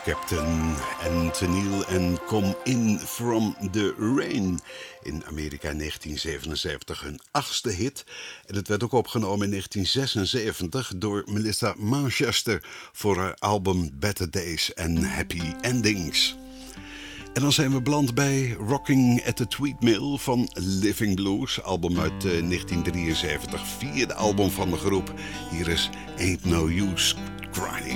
Captain and Tennille en Come In From The Rain. In Amerika in 1977 hun 8e hit. En het werd ook opgenomen in 1976 door Melissa Manchester voor haar album Better Days and Happy Endings. En dan zijn we beland bij Rocking at the Tweed Mill van Living Blues, album uit 1973, vierde album van de groep. Hier is Ain't No Use Crying.